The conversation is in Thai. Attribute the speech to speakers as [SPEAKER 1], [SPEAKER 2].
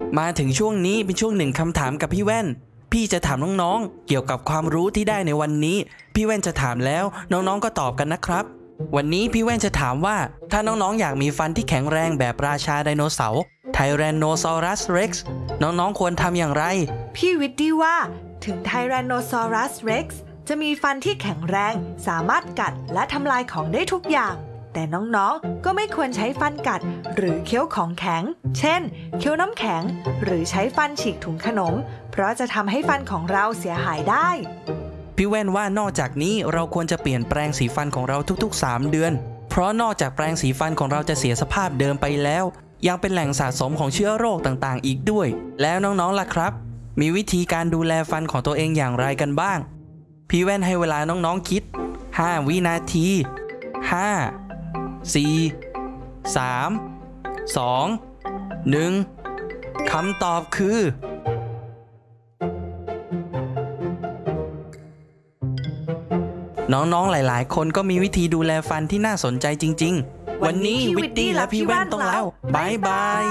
[SPEAKER 1] มาถึงช่วงนี้เป็นช่วงหนึ่งคำถามกับพี่แว่นพี่จะถามน้องๆเกี่ยวกับความรู้ที่ได้ในวันนี้พี่แว่นจะถามแล้วน้องๆก็ตอบกันนะครับวันนี้พี่แว่นจะถามว่าถ้าน้องๆอยากมีฟันที่แข็งแรงแบบราชาไดโนเสาร์ไทแรนโนซอรัสเร็กซ์น้องๆควรทำอย่างไร
[SPEAKER 2] พี่วิดดี้ว่าถึงไทแรนโนซอรัสเร็กซ์จะมีฟันที่แข็งแรงสามารถกัดและทำลายของได้ทุกอย่างแต่น้องๆก็ไม่ควรใช้ฟันกัดหรือเคี้ยวของแข็งเช่นเคี้ยวน้ำแข็งหรือใช้ฟันฉีกถุงขนมเพราะจะทำให้ฟันของเราเสียหายได้
[SPEAKER 1] พี่แว่นว่านอกจากนี้เราควรจะเปลี่ยนแปลงสีฟันของเราทุกๆ3 เดือนเพราะนอกจากแปรงสีฟันของเราจะเสียสภาพเดิมไปแล้วยังเป็นแหล่งสะสมของเชื้อโรคต่างๆอีกด้วยแล้วน้องๆล่ะครับมีวิธีการดูแลฟันของตัวเองอย่างไรกันบ้างพี่แว่นให้เวลาน้องๆคิด5 วินาที5 4 3 2 1คำตอบคือน้องๆหลายๆคนก็มีวิธีดูแลฟันที่น่าสนใจจริงๆวันนี้วิตตี้และพี่แว่นต้องเล่าบ๊ายบาย